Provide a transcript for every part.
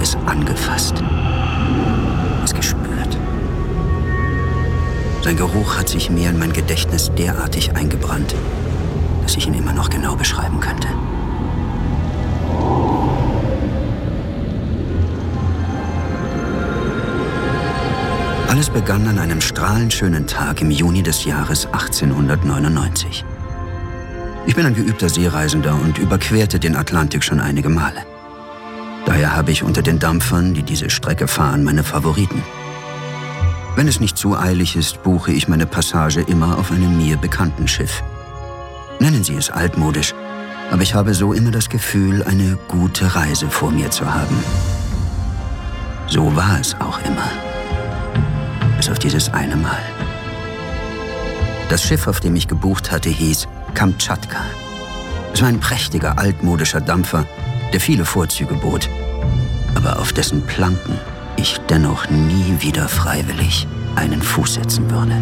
es angefasst, es gespürt. Sein Geruch hat sich mir in mein Gedächtnis derartig eingebrannt, dass ich ihn immer noch genau beschreiben könnte. Alles begann an einem strahlend schönen Tag im Juni des Jahres 1899. Ich bin ein geübter Seereisender und überquerte den Atlantik schon einige Male. Daher habe ich unter den Dampfern, die diese Strecke fahren, meine Favoriten. Wenn es nicht zu eilig ist, buche ich meine Passage immer auf einem mir bekannten Schiff. Nennen Sie es altmodisch, aber ich habe so immer das Gefühl, eine gute Reise vor mir zu haben. So war es auch immer. Bis auf dieses eine Mal. Das Schiff, auf dem ich gebucht hatte, hieß Kamtschatka. Es war ein prächtiger, altmodischer Dampfer, der viele Vorzüge bot, aber auf dessen Planken ich dennoch nie wieder freiwillig einen Fuß setzen würde.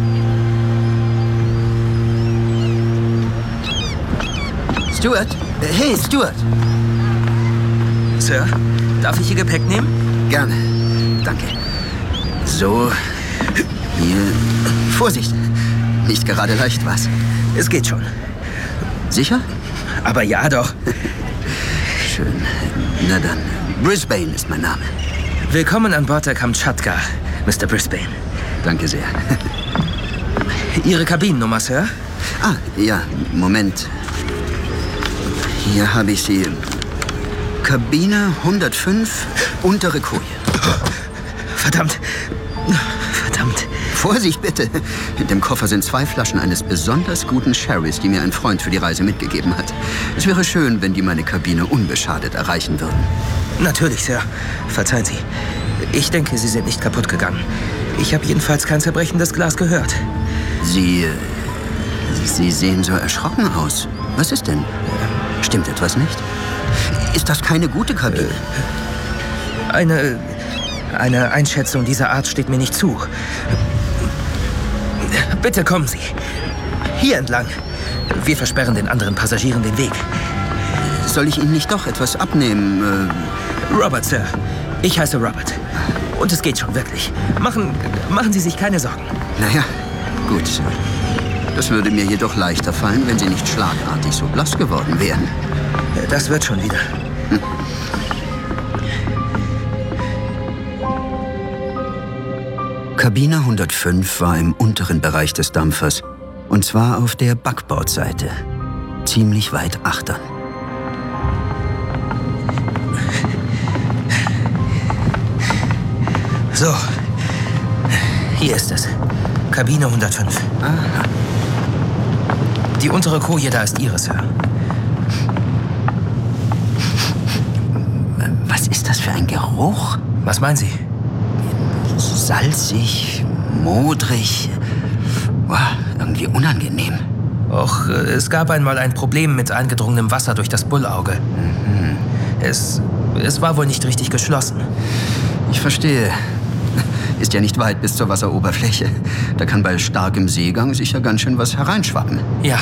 Stuart! Hey, Stuart! Sir, darf ich Ihr Gepäck nehmen? Gerne. Danke. So, hier. Vorsicht! Nicht gerade leicht, was? Es geht schon. Sicher? Aber ja doch. Schön. Na dann. Brisbane ist mein Name. Willkommen an Bord der Kamtschatka, Mr. Brisbane. Danke sehr. Ihre Kabinennummer, Sir? Ah, ja, Moment. Hier habe ich sie. Kabine 105, untere Koje. Verdammt. Verdammt. Vorsicht bitte. In dem Koffer sind 2 Flaschen eines besonders guten Sherrys, die mir ein Freund für die Reise mitgegeben hat. Es wäre schön, wenn die meine Kabine unbeschadet erreichen würden. Natürlich, Sir. Verzeihen Sie. Ich denke, Sie sind nicht kaputt gegangen. Ich habe jedenfalls kein zerbrechendes Glas gehört. Sie sehen so erschrocken aus. Was ist denn? Stimmt etwas nicht? Ist das keine gute Kabine? Eine Einschätzung dieser Art steht mir nicht zu. Bitte kommen Sie. Hier entlang. Wir versperren den anderen Passagieren den Weg. Soll ich Ihnen nicht doch etwas abnehmen? Robert, Sir. Ich heiße Robert. Und es geht schon, wirklich. Machen Sie sich keine Sorgen. Naja, gut. Das würde mir jedoch leichter fallen, wenn Sie nicht schlagartig so blass geworden wären. Das wird schon wieder. Kabine 105 war im unteren Bereich des Dampfers, und zwar auf der Backbordseite, ziemlich weit achtern. So, hier ist es. Kabine 105. Aha. Die untere Koje da ist Ihre, Sir. Was ist das für ein Geruch? Was meinen Sie? Salzig, modrig, irgendwie unangenehm. Och, es gab einmal ein Problem mit eingedrungenem Wasser durch das Bullauge. Mhm. Es war wohl nicht richtig geschlossen. Ich verstehe. Ist ja nicht weit bis zur Wasseroberfläche. Da kann bei starkem Seegang sicher ganz schön was hereinschwappen. Ja.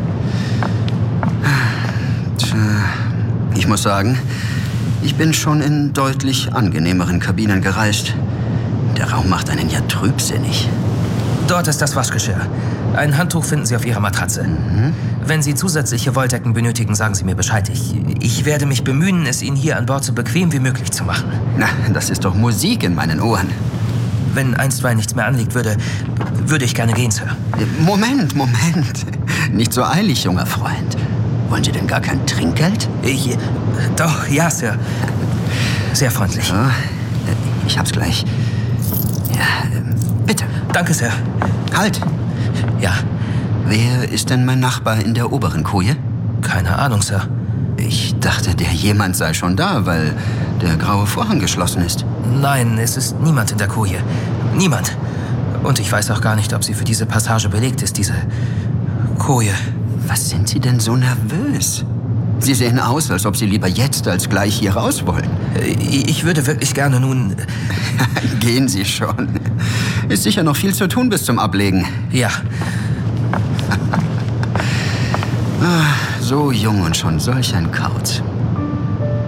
Tja, ich muss sagen, ich bin schon in deutlich angenehmeren Kabinen gereist. Der Raum macht einen ja trübsinnig. Dort ist das Waschgeschirr. Ein Handtuch finden Sie auf Ihrer Matratze. Mhm. Wenn Sie zusätzliche Wolldecken benötigen, sagen Sie mir Bescheid. Ich werde mich bemühen, es Ihnen hier an Bord so bequem wie möglich zu machen. Na, das ist doch Musik in meinen Ohren. Wenn einstweilen nichts mehr anliegt, würde ich gerne gehen, Sir. Moment. Nicht so eilig, junger Freund. Wollen Sie denn gar kein Trinkgeld? Doch, ja, Sir. Sehr freundlich. So, ich hab's gleich. Ja, bitte. Danke, Sir. Halt! Ja? Wer ist denn mein Nachbar in der oberen Koje? Keine Ahnung, Sir. Ich dachte, der jemand sei schon da, weil der graue Vorhang geschlossen ist. Nein, es ist niemand in der Koje. Niemand. Und ich weiß auch gar nicht, ob sie für diese Passage belegt ist, diese Koje. Was sind Sie denn so nervös? Sie sehen aus, als ob Sie lieber jetzt als gleich hier raus wollen. Ich würde wirklich gerne nun... Gehen Sie schon. Ist sicher noch viel zu tun bis zum Ablegen. Ja. So jung und schon solch ein Kauz.